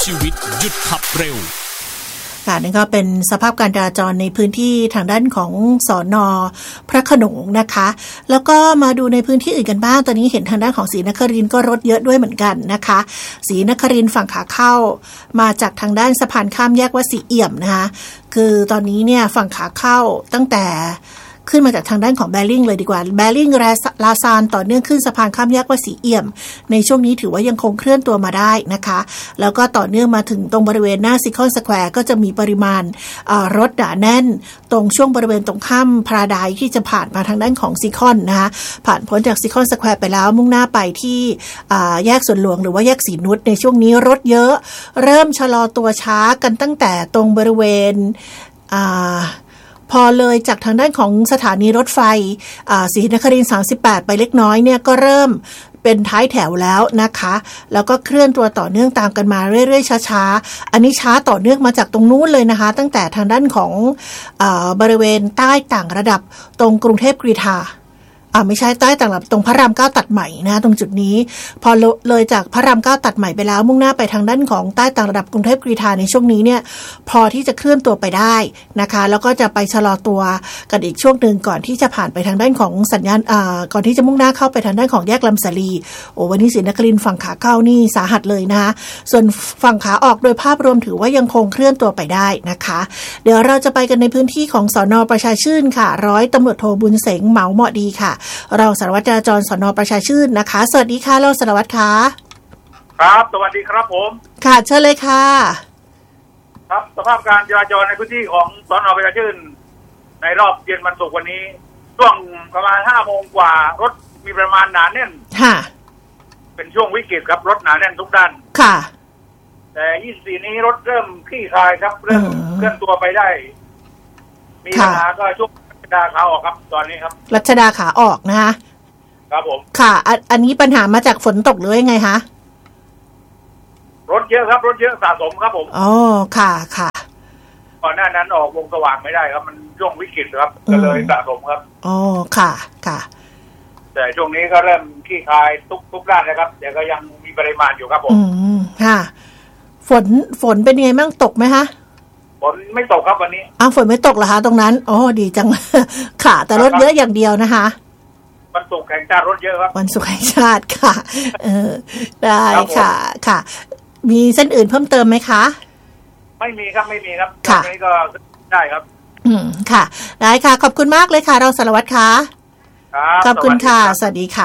ชีวิตหยุดขับเร็วค่ะนั่นก็เป็นสภาพการจราจรในพื้นที่ทางด้านของสน.พระโขนงนะคะแล้วก็มาดูในพื้นที่อื่นกันบ้างตอนนี้เห็นทางด้านของศรีนครินทร์ก็รถเยอะด้วยเหมือนกันนะคะศรีนครินทร์ฝั่งขาเข้ามาจากทางด้านสะพานข้ามแยกวัดศรีเอี่ยมนะคะคือตอนนี้เนี่ยฝั่งขาเข้าตั้งแต่ขึ้นมาจากทางด้านของแบริ่งเลยดีกว่าแบริ่งลาซานต่อเนื่องขึ้นสะพานข้ามแยกวัดศรีเอี่ยมในช่วงนี้ถือว่ายังคงเคลื่อนตัวมาได้นะคะแล้วก็ต่อเนื่องมาถึงตรงบริเวณหน้าซิคอนสแควร์ก็จะมีปริมาณรถหนาแน่นตรงช่วงบริเวณตรงข้ามพาราไดซ์ที่จะผ่านมาทางด้านของซิคอนนะคะผ่านพ้นจากซิคอนสแควร์ไปแล้วมุ่งหน้าไปที่แยกสวนหลวงหรือว่าแยกศรีนุชในช่วงนี้รถเยอะเริ่มชะลอตัวช้ากันตั้งแต่ตรงบริเวณพอเลยจากทางด้านของสถานีรถไฟศรีนครินทร์38ไปเล็กน้อยเนี่ยก็เริ่มเป็นท้ายแถวแล้วนะคะแล้วก็เคลื่อนตัวต่อเนื่องตามกันมาเรื่อยๆช้าๆอันนี้ช้าต่อเนื่องมาจากตรงนู้นเลยนะคะตั้งแต่ทางด้านของบริเวณใต้ต่างระดับตรงกรุงเทพกรีฑาไม่ใช่ใต้ต่างระดับตรงพระราม9ตัดใหม่นะตรงจุดนี้พอเลยจากพระราม9ตัดใหม่ไปแล้วมุ่งหน้าไปทางด้านของใต้ต่างระดับกรุงเทพกรีฑาในช่วงนี้เนี่ยพอที่จะเคลื่อนตัวไปได้นะคะแล้วก็จะไปชะลอตัวกันอีกช่วงนึงก่อนที่จะผ่านไปทางด้านของสัญญาณก่อนที่จะมุ่งหน้าเข้าไปทางด้านของแยกลำสาลีวันนี้ศรีนครินทร์ฝั่งขาเข้านี่สาหัสเลยนะคะส่วนฝั่งขาออกโดยภาพรวมถือว่ายังคงเคลื่อนตัวไปได้นะคะเดี๋ยวเราจะไปกันในพื้นที่ของสน.ประชาชื่นค่ะร้อยตำรวจโทบุญเสงเหมาเหมาะดีค่ะรองสารวัตรจราจรสน.ประชาชื่นนะคะสวัสดีค่ะรองสารวัตรค่ะครับสวัสดีครับผมค่ะเชิญเลยค่ะครับสภาพการจราจรในพื้นที่ของสน.ประชาชื่นในรอบเย็นวันศุกร์วันนี้ช่วงประมาณ 5 โมงกว่ารถมีประมาณหนาแน่นค่ะเป็นช่วงวิกฤตครับรถหนาแน่นทุกด้านค่ะแต่24นี้รถเริ่มคลี่คลายครับเริ่มเคลื่อนตัวไปได้มีปัญหาก็ช่วงรัชดาขาออกครับตอนนี้ครับรัชดาขาออกนะคะครับผมค่ะอันนี้ปัญหามาจากฝนตกหรือยังไงคะรถเยอะครับรถเยอะสะสมครับผมอ๋อค่ะค่ะก่อนหน้านั้นออกวงสว่างไม่ได้ครับมันช่วงวิกฤตครับก็เลยสะสมครับอ๋อค่ะค่ะแต่ช่วงนี้ก็เริ่มคลี่คลายทุกด้านนะครับแต่ก็ยังมีปริมาณอยู่ครับผมค่ะฝนเป็นยังไงบ้างตกไหมคะฝนไม่ตกครับวันนี้ฝนไม่ตกเหรอคะตรงนั้นอ๋อดีจังค่ะแต่รถเยอะอย่างเดียวนะคะวันศุกร์แห่งชาติรถเยอะครับวันศุกร์แห่งชาติค่ะได้ค่ะค่ะมีเส้นอื่นเพิ่มเติมไหมคะไม่มีครับไม่มีครับตรงนี้ก็ได้ครับค่ะได้ค่ะขอบคุณมากเลยค่ะรองสารวัตรค่ะขอบคุณค่ะสวัสดีค่ะ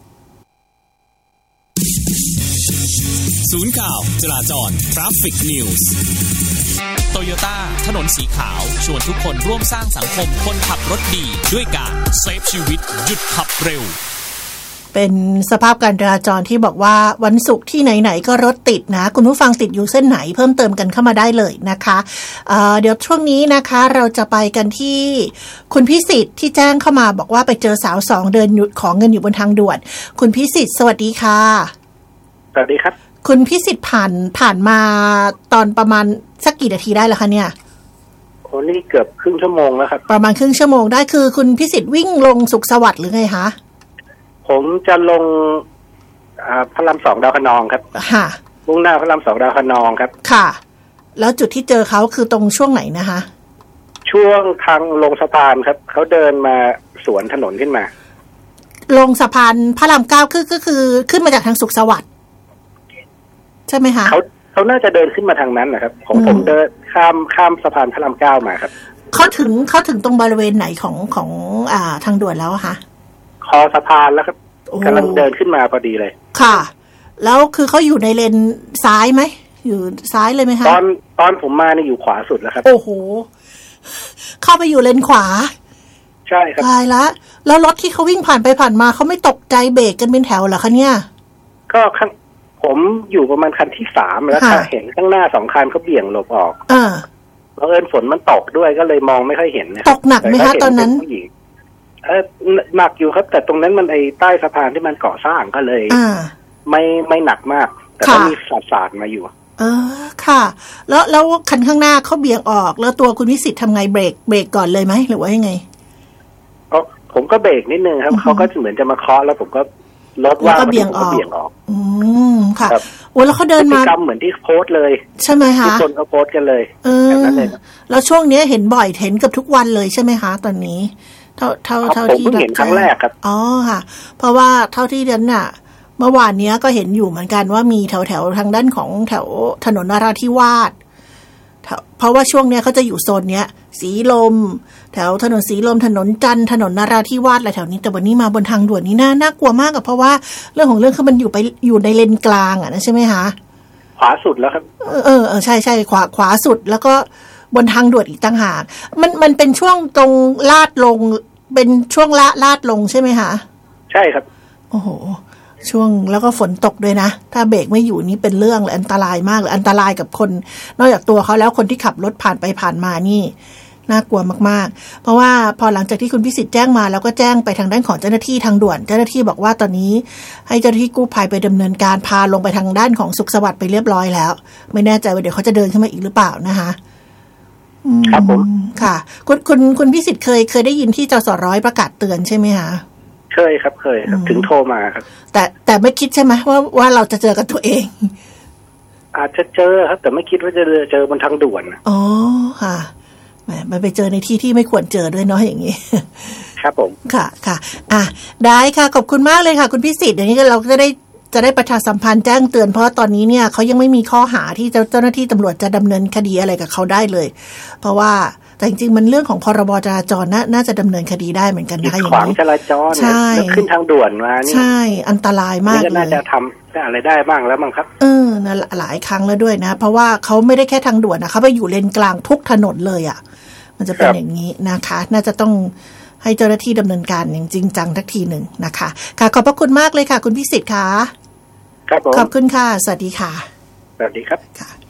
ศูนย์ข่าวจราจร Traffic News โตโยต้าถนนสีขาวชวนทุกคนร่วมสร้างสังคมคนขับรถดีด้วยการเซฟชีวิตหยุดขับเร็วเป็นสภาพการจราจรที่บอกว่าวันศุกร์ที่ไหนๆก็รถติดนะคุณผู้ฟังติดอยู่เส้นไหนเพิ่มเติมกันเข้ามาได้เลยนะคะเดี๋ยวช่วงนี้นะคะเราจะไปกันที่คุณพิสิทธิ์ที่แจ้งเข้ามาบอกว่าไปเจอสาว2เดินขอเงินอยู่บนทางด่วนคุณพิสิทธิ์สวัสดีค่ะสวัสดีครับคุณพิสิทธิ์ผ่านมาตอนประมาณสักกี่นาทีได้แล้วคะเนี่ยโอ้นี่เกือบครึ่งชั่วโมงแล้วครับประมาณครึ่งชั่วโมงได้คือคุณพิสิทธิ์วิ่งลงสุขสวัสดิ์หรือไงคะผมจะลงพระราม2ดาวคะนองครับค่ะมุ่งหน้าพระราม2ดาวคะนองครับค่ะแล้วจุดที่เจอเขาคือตรงช่วงไหนนะคะช่วงทางลงสะพานครับเขาเดินมาสวนถนนขึ้นมาลงสะพานพระราม9ก็คือขึ้นมาจากทางสุขสวัสดิ์ใช่ไหมคะเขาน่าจะเดินขึ้นมาทางนั้นนะครับของผมเดินข้ามสะพานพระราม9มาครับเขาถึงตรงบริเวณไหนของทางด่วนแล้วคะคอสะพานแล้วครับกำลังเดินขึ้นมาพอดีเลยค่ะแล้วคือเขาอยู่ในเลนซ้ายไหมอยู่ซ้ายเลยไหมคะตอนผมมาเนี่ยอยู่ขวาสุดแล้วครับโอ้โหเข้าไปอยู่เลนขวาใช่ครับตายละแล้วรถที่เขาวิ่งผ่านไปผ่านมาเขาไม่ตกใจเบรกกันเป็นแถวเหรอคะเนี่ยก็ผมอยู่ประมาณคันที่3แล้วเห็นข้างหน้า2คันเขาเบี่ยงหลบออกบังเอิญฝนมันตกด้วยก็เลยมองไม่ค่อยเห็นนะตกหนักไหมคะตอนนั้นหนักอยู่ครับแต่ตรงนั้นมันไอ้ใต้สะพานที่มันก่อสร้างก็เลยไม่หนักมากแต่ก็มีสาดมาอยู่ค่ะแล้วคันข้างหน้าเขาเบี่ยงออกแล้วตัวคุณวิสิทธิ์ทำไงเบรกก่อนเลยไหมหรือว่ายังไงผมก็เบรกนิดนึงครับเขาก็เหมือนจะมาเคาะแล้วผมก็รถว่าก็เบี่ยงออกค่ะโอ้แล้วเขาเดินมาพฤติกรรมเหมือนที่โพสต์เลยใช่ไหมคะที่คนเขาโพสต์กันเลยแล้วช่วงนี้เห็นบ่อยเห็นกับทุกวันเลยใช่ไหมคะตอนนี้เท่าที่ผมเห็นครั้งแรกครับอ๋อค่ะเพราะว่าเท่าที่เดือนน่ะเมื่อวานนี้ก็เห็นอยู่เหมือนกันว่ามีแถวทางด้านของแถวถนนนราธิวาสเพราะว่าช่วงเนี้ยเขาจะอยู่โซนเนี้ยสีลมแถวถนนสีลมถนนจันทร์ถนนนราธิวาสอะไรแถวนี้แต่วันนี้มาบนทางด่วนนี้น่ากลัวมากเพราะว่าเรื่องของเรื่องคือมันอยู่ในเลนกลางอ่ะนะใช่ไหมคะขวาสุดแล้วครับใช่ขวาสุดแล้วก็บนทางด่วนอีกต่างหากมันเป็นช่วงตรงลาดลงเป็นช่วงลาดลงใช่ไหมคะใช่ครับโอ้โหช่วงแล้วก็ฝนตกด้วยนะถ้าเบรกไม่อยู่นี่เป็นเรื่องเลยอันตรายมากเลยอันตรายกับคนนอกจากตัวเขาแล้วคนที่ขับรถผ่านไปผ่านมานี่น่ากลัวมากๆเพราะว่าพอหลังจากที่คุณพิสิทธิ์แจ้งมาแล้วก็แจ้งไปทางด้านของเจ้าหน้าที่ทางด่วนเจ้าหน้าที่บอกว่าตอนนี้ให้เจ้าหน้าที่กู้ภัยไปดำเนินการพาลงไปทางด้านของสุขสวัสดิ์ไปเรียบร้อยแล้วไม่แน่ใจว่าเดี๋ยวเขาจะเดินขึ้นมาอีกหรือเปล่านะคะครับผมค่ะคุณพิสิทธิ์เคยได้ยินที่จสร้อยประกาศเตือนใช่ไหมคะเคยครับถึงโทรมาครับแต่ไม่คิดใช่ไหมว่าเราจะเจอกับตัวเองอาจจะเจอครับแต่ไม่คิดว่าจะเจอบนทางด่วนอ๋อค่ะแหมมันไปเจอในที่ไม่ควรเจอด้วยเนาะอย่างนี้ครับผมค่ะได้ค่ะขอบคุณมากเลยค่ะคุณพิสิทธิ์อย่างนี้เราจะได้ประชาสัมพันธ์แจ้งเตือนเพราะตอนนี้เนี่ยเขายังไม่มีข้อหาที่เจ้าหน้าที่ตำรวจจะดำเนินคดีอะไรกับเขาได้เลยเพราะว่าแต่จริงๆมันเรื่องของพรบจราจรน่าจะดำเนินคดีได้เหมือนกันนะคะอย่างนี้ขวางจราจรแล้วขึ้นทางด่วนมานี่ใช่อันตรายมากเลยน่าจะทำอะไรได้บ้างแล้วมั้งครับนะหลายครั้งแล้วด้วยนะเพราะว่าเขาไม่ได้แค่ทางด่วนนะเขาไปอยู่เลนกลางทุกถนนเลยอ่ะมันจะเป็นอย่างนี้นะคะน่าจะต้องให้เจ้าหน้าที่ดำเนินการอย่างจริงจังทักทีหนึ่งนะคะค่ะขอบพระคุณมากเลยค่ะคุณพิสิทธิ์ค่ะครับผมขอบคุณค่ะสวัสดีค่ะสวัสดีครับค่ะ